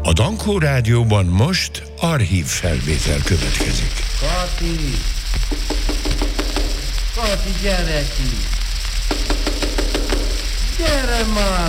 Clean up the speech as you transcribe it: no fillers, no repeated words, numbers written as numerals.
A Dankó Rádióban most archív felvétel következik. Kati, gyere ki! Gyere már!